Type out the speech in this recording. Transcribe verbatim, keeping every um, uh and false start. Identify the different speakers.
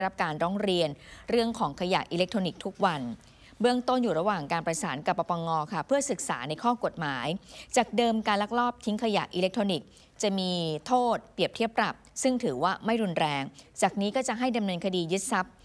Speaker 1: รับการร้องเรียนเรื่องของขยะอิเล็กทรอนิกส์ทุกวันเบื้องต้นอยู่ระหว่างการประสานกับปปงค่ะเพื่อศึกษาในข้อกฎหมายจากเดิมการลักลอบทิ้งขยะอิเล็กทรอนิกส์จะมีโทษเปรียบเทียบปรับซึ่งถือว่าไม่รุนแรงจากนี้ก็จะให้ดำเนินคดียึดทรัพย์